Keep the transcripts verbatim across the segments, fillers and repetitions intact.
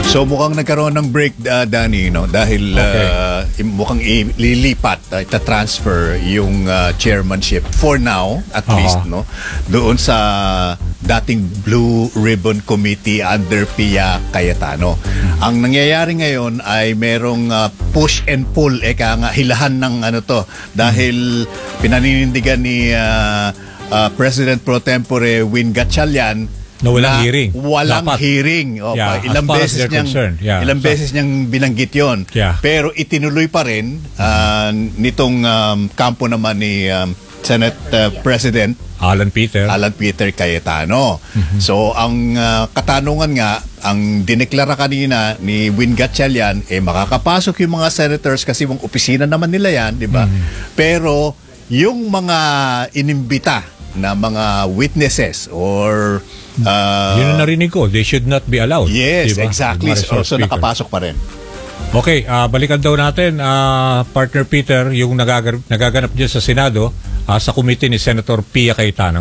So mukhang nagkaroon ng break, uh, Danny, no? Dahil Okay. uh, mukhang ililipat, uh, ita-transfer yung uh, chairmanship for now, at Aha. least, no? Doon sa dating Blue Ribbon Committee under Pia Cayetano. Ang nangyayari ngayon ay merong uh, push and pull, eka nga, hilahan ng ano to. Dahil pinaninindigan ni uh, uh, President Pro Tempore Win Gatchalian Na walang hearing. Walang Dapat. hearing. O, Yeah, ilang as far as beses they're niyang concerned. Yeah. ilang So- beses niyang binanggit 'yon. Yeah. Pero itinuloy pa rin uh, nitong um, kampo naman ni um, Senate uh, President Alan Peter. Alan Peter Cayetano. So ang uh, katanungan nga, ang dineklara kanina ni Win Gatchalian, eh makakapasok yung mga senators kasi yung opisina naman nila yan, di ba? Pero yung mga inimbita na mga witnesses or uh, Yun ang narinig ko. They should not be allowed. yes, Diba? exactly. Marisol So, so Speaker. nakapasok pa rin. Okay, ah, balikan daw natin, ah, partner Peter, yung nagagar- nagaganap dyan sa Senado, ah, sa committee ni Senator Pia Cayetano.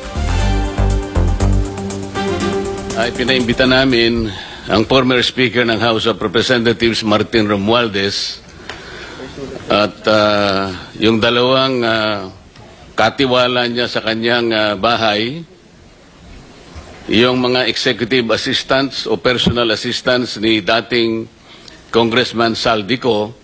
Ay pinaimbita namin ang former Speaker ng House of Representatives Martin Romualdez at ah, yung dalawang ah, katiwala niya sa kanyang ah, bahay, yung mga executive assistants o personal assistants ni dating Congressman Saldico,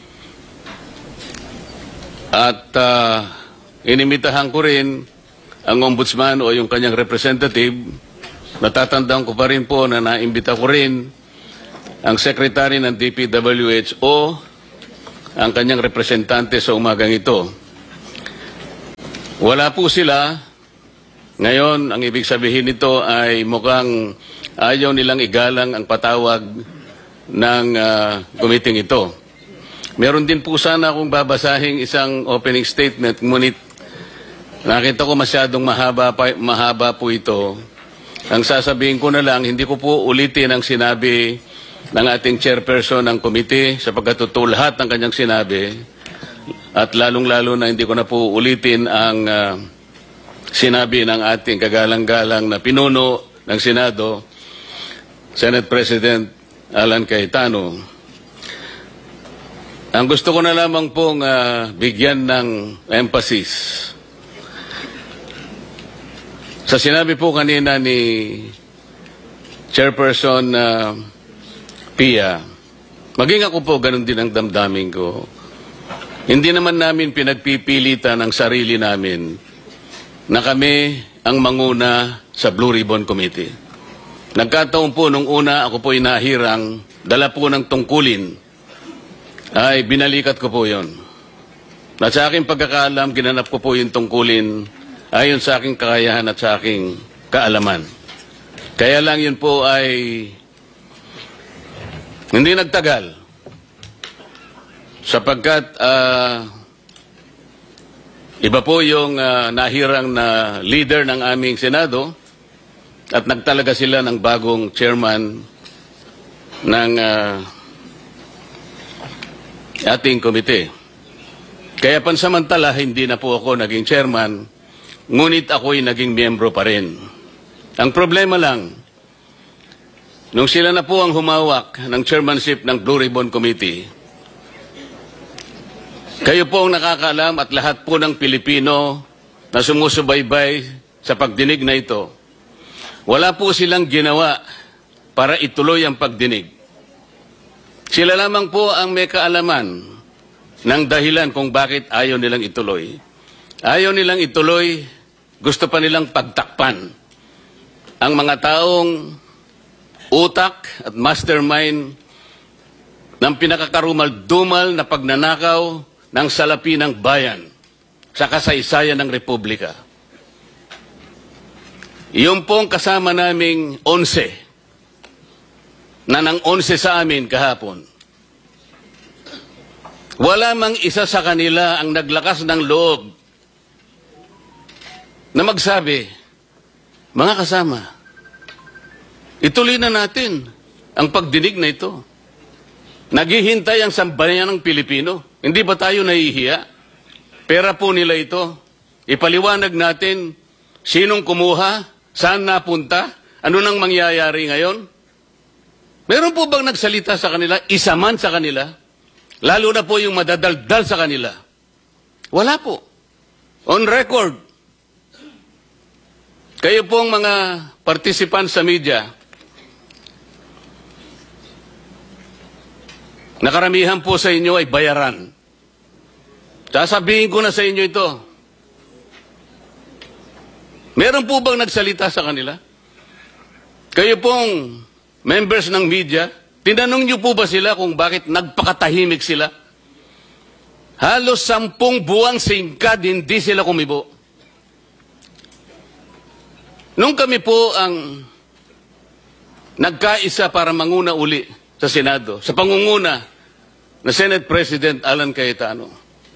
at uh, inimitahan ko rin ang ombudsman o yung kanyang representative. Natatandaan ko pa rin po na naimbita ko rin ang secretary ng D P W H o ang kanyang representante sa umagang ito. Wala po sila. Ngayon, ang ibig sabihin nito ay mukhang ayaw nilang igalang ang patawag ng uh, committee ito. Meron din po sana akong babasahing isang opening statement, ngunit nakita ko masyadong mahaba, pa, mahaba po ito. Ang sasabihin ko na lang, hindi ko po ulitin ang sinabi ng ating chairperson ng committee sapagkat totoo lahat ng kanyang sinabi. At lalong-lalo na hindi ko na po ulitin ang uh, sinabi ng ating kagalang-galang na pinuno ng Senado, Senate President Alan Cayetano. Ang gusto ko na lamang pong uh, bigyan ng emphasis sa sinabi po kanina ni Chairperson uh, Pia. Maging ako po, ganun din ang damdamin ko. Hindi naman namin pinagpipilitan ang sarili namin na kami ang manguna sa Blue Ribbon Committee. Nagkataon po nung una ako po inahirang, dala po ng tungkulin, ay binalikat ko po yon. At sa aking pagkakaalam, ginanap ko po yung tungkulin ayon sa aking kakayahan at sa aking kaalaman. Kaya lang yun po ay hindi nagtagal. Sapagkat uh, iba po yung uh, nahirang na leader ng aming Senado at nagtalaga sila ng bagong chairman ng uh, ating komite. Kaya pansamantala hindi na po ako naging chairman, ngunit ako'y naging miyembro pa rin. Ang problema lang, nung sila na po ang humawak ng chairmanship ng Blue Ribbon Committee, kayo po ang nakakaalam at lahat po ng Pilipino na sumusubaybay sa pagdinig na ito, wala po silang ginawa para ituloy ang pagdinig. Sila lamang po ang may kaalaman ng dahilan kung bakit ayaw nilang ituloy. Ayaw nilang ituloy, gusto pa nilang pagtakpan ang mga taong utak at mastermind ng pinakakarumal-dumal na pagnanakaw ng salapi ng bayan sa kasaysayan ng Republika. Yung pong kasama naming onse, na nang onse sa amin kahapon, wala mang isa sa kanila ang naglakas ng loob na magsabi, mga kasama, ituloy na natin ang pagdinig na ito. Naghihintay ang sambayan ng Pilipino. Hindi ba tayo nahihiya? Pera po nila ito. Ipaliwanag natin sinong kumuha, saan napunta, ano nang mangyayari ngayon. Meron po bang nagsalita sa kanila, isa man sa kanila? Lalo na po yung madadaldal sa kanila. Wala po. On record, kayo pong mga participants sa media, nakaramihan po sa inyo ay bayaran. Sasabihin ko na sa inyo ito. Meron po bang nagsalita sa kanila? Kayo pong members ng media, tinanong niyo po ba sila kung bakit nagpakatahimik sila? Halos sampung buwang singkad, hindi sila kumibo. Nung kami po ang nagkaisa para manguna uli sa Senado, sa pangunguna na Senate President Alan Cayetano,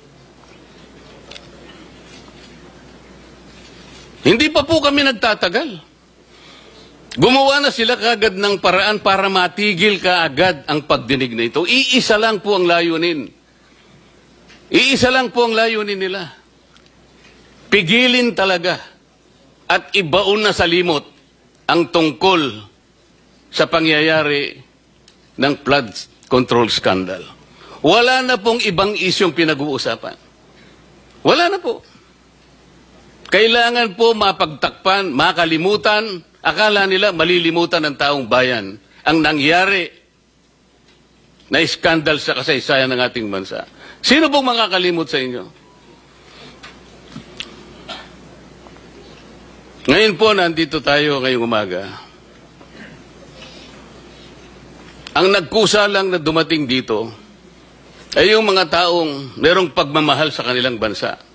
hindi pa po kami nagtatagal. Gumawa na sila kaagad ng paraan para matigil kaagad ang pagdinig na ito. Iisa lang po ang layunin. Iisa lang po ang layunin nila. Pigilin talaga at ibaon na sa limot ang tungkol sa pangyayari ng flood control scandal. Wala na pong ibang isyong pinag-uusapan. Wala na po. Kailangan po mapagtakpan, makalimutan. Akala nila malilimutan ng taong bayan ang nangyari na iskandal sa kasaysayan ng ating bansa. Sino pong makakalimot sa inyo? Ngayon po, nandito tayo ngayong umaga. Ang nagkusa lang na dumating dito ay yung mga taong merong pagmamahal sa kanilang bansa.